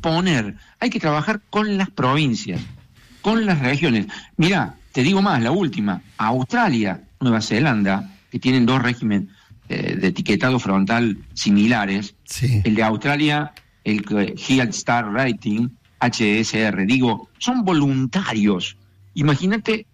imponer, hay que trabajar con las provincias, con las regiones. Mirá, te digo más, la última, Australia, Nueva Zelanda, que tienen 2 regímenes de etiquetado frontal similares. Sí. El de Australia, el Health Star Rating, HSR, digo, son voluntarios. Imagínate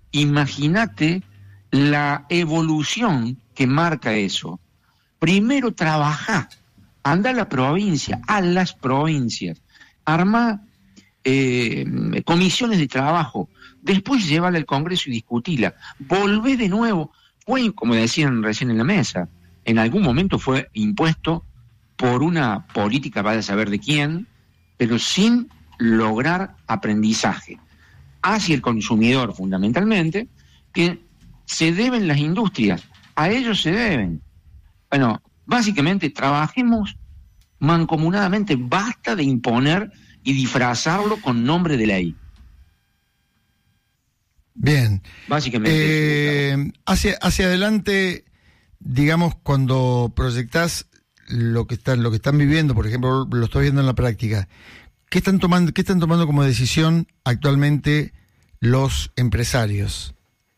la evolución que marca eso. Primero trabajá, anda a la provincia, a las provincias, armá comisiones de trabajo, después llévala al Congreso y discutila, volvé de nuevo. Fue, como decían recién en la mesa, en algún momento fue impuesto por una política, vaya a saber de quién, pero sin lograr aprendizaje hacia el consumidor fundamentalmente, que se deben las industrias, a ellos se deben. Bueno, básicamente trabajemos mancomunadamente, basta de imponer y disfrazarlo con nombre de ley. Bien. Básicamente. Hacia adelante, digamos, cuando proyectás lo que están viviendo, por ejemplo, lo estoy viendo en la práctica, ¿qué están tomando como decisión actualmente los empresarios?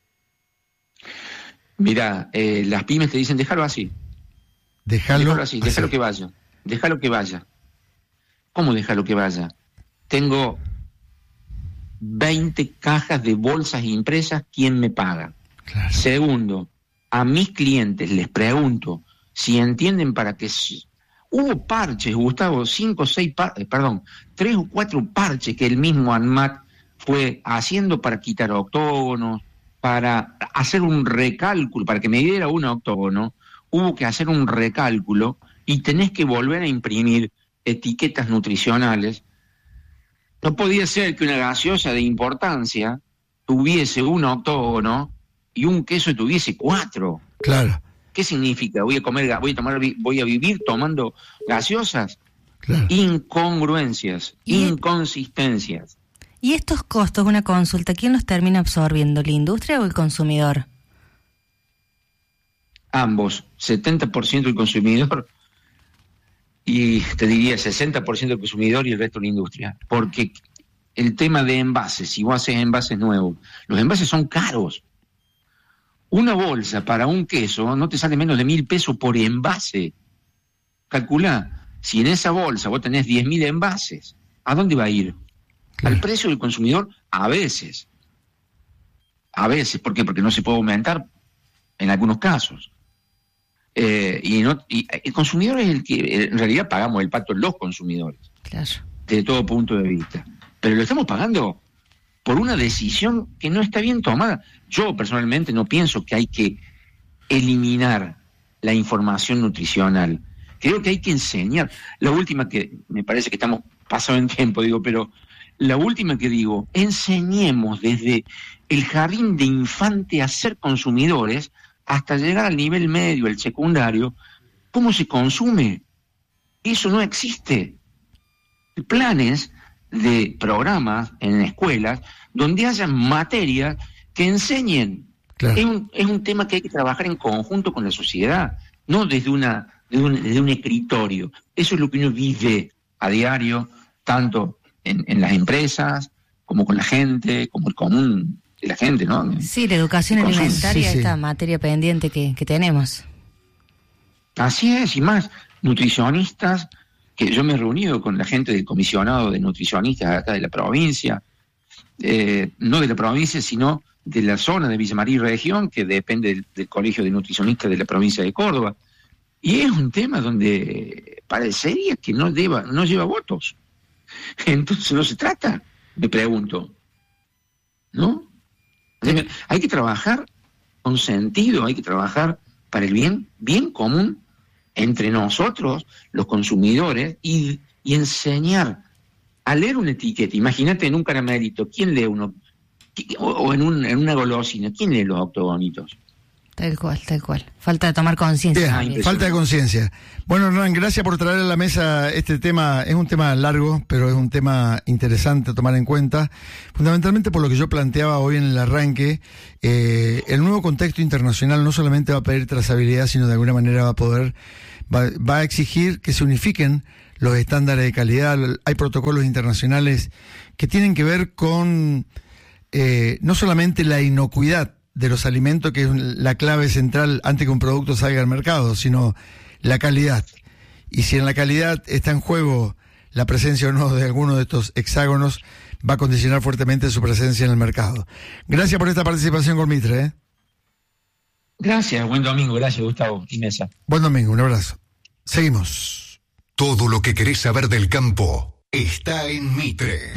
Mirá, las pymes te dicen, déjalo así. Déjalo así, déjalo que vaya. Déjalo que vaya. ¿Cómo déjalo que vaya? Tengo 20 cajas de bolsas impresas, ¿quién me paga? Claro. Segundo, a mis clientes les pregunto si entienden para qué. Hubo parches, Gustavo, 3 o 4 parches que el mismo ANMAT fue haciendo para quitar octógonos, para hacer un recálculo, para que me diera un octógono, hubo que hacer un recálculo y tenés que volver a imprimir etiquetas nutricionales. No podía ser que una gaseosa de importancia tuviese un octógono y un queso tuviese 4. Claro. ¿Qué significa? ¿Voy a vivir tomando gaseosas? Claro. Incongruencias, inconsistencias. ¿Y estos costos, una consulta, quién los termina absorbiendo, la industria o el consumidor? Ambos, 70% el consumidor y te diría 60% el consumidor y el resto la industria. Porque el tema de envases, si vos haces envases nuevos, los envases son caros. Una bolsa para un queso no te sale menos de 1.000 pesos por envase. Calculá, si en esa bolsa vos tenés 10.000 envases, ¿a dónde va a ir? Claro. Al precio del consumidor, a veces. ¿Por qué? Porque no se puede aumentar en algunos casos. Y el consumidor es el que, en realidad pagamos el pato los consumidores. Claro. Desde todo punto de vista. Pero lo estamos pagando por una decisión que no está bien tomada. Yo personalmente no pienso que hay que eliminar la información nutricional. Creo que hay que enseñar. La última que, me parece que estamos pasados en tiempo, pero la última que digo, enseñemos desde el jardín de infante a ser consumidores hasta llegar al nivel medio, el secundario, cómo se consume. Eso no existe. Planes de programas en escuelas donde haya materias que enseñen. Claro. Es un tema que hay que trabajar en conjunto con la sociedad, no desde un escritorio. Eso es lo que uno vive a diario, tanto en las empresas, como con la gente, como el común de la gente, ¿no? Sí, la educación alimentaria, esta materia pendiente que tenemos. Así es, y más, nutricionistas, que yo me he reunido con la gente del comisionado de nutricionistas acá de la provincia, no de la provincia, sino de la zona de Villa María y Región, que depende del Colegio de Nutricionistas de la provincia de Córdoba. Y es un tema donde parecería que no lleva votos. Entonces no se trata, me pregunto, ¿no? Hay que trabajar con sentido, hay que trabajar para el bien común entre nosotros, los consumidores, y enseñar a leer una etiqueta. Imagínate en un caramelito, ¿quién lee uno? O en una golosina, ¿quién lee los octogonitos? Tal cual. Falta de tomar conciencia. Falta de conciencia. Bueno, Hernán, gracias por traer a la mesa este tema. Es un tema largo, pero es un tema interesante a tomar en cuenta. Fundamentalmente por lo que yo planteaba hoy en el arranque, el nuevo contexto internacional no solamente va a pedir trazabilidad, sino de alguna manera va a exigir que se unifiquen los estándares de calidad. Hay protocolos internacionales que tienen que ver con no solamente la inocuidad de los alimentos, que es la clave central antes que un producto salga al mercado, sino la calidad. Y si en la calidad está en juego la presencia o no de alguno de estos hexágonos, va a condicionar fuertemente su presencia en el mercado. Gracias por esta participación con Mitre. Gracias, buen domingo, gracias Gustavo y Mesa. Buen domingo, un abrazo. Seguimos. Todo lo que querés saber del campo está en Mitre.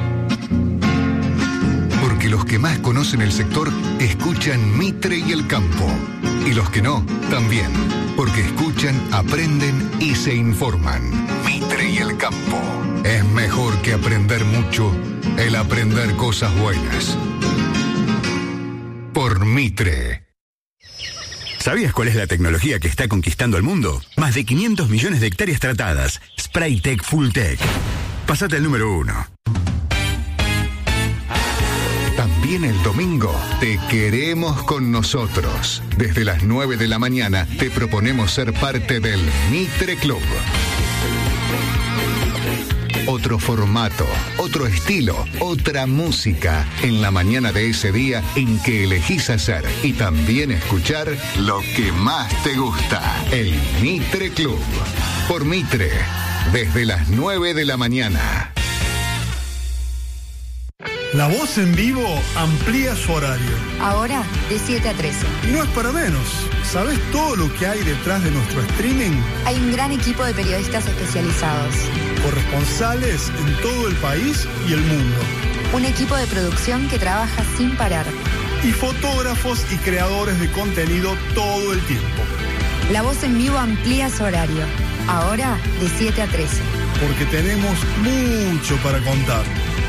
Porque los que más conocen el sector escuchan Mitre y el campo. Y los que no, también. Porque escuchan, aprenden y se informan. Mitre y el campo. Es mejor que aprender mucho, el aprender cosas buenas. Por Mitre. ¿Sabías cuál es la tecnología que está conquistando el mundo? Más de 500 millones de hectáreas tratadas. Spraytec Fulltech. Pásate al número 1. También el domingo te queremos con nosotros. Desde las 9 de la mañana te proponemos ser parte del Mitre Club. Otro formato, otro estilo, otra música en la mañana de ese día en que elegís hacer y también escuchar lo que más te gusta. El Mitre Club. Por Mitre, desde las 9 de la mañana. La Voz en Vivo amplía su horario. Ahora de 7 a 13. Y no es para menos. ¿Sabes todo lo que hay detrás de nuestro streaming? Hay un gran equipo de periodistas especializados. Corresponsales en todo el país y el mundo. Un equipo de producción que trabaja sin parar. Y fotógrafos y creadores de contenido todo el tiempo. La Voz en Vivo amplía su horario. Ahora de 7 a 13. Porque tenemos mucho para contar.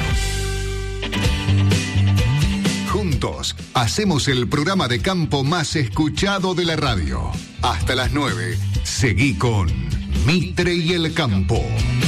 Juntos hacemos el programa de campo más escuchado de la radio. Hasta las 9, seguí con Mitre y el campo.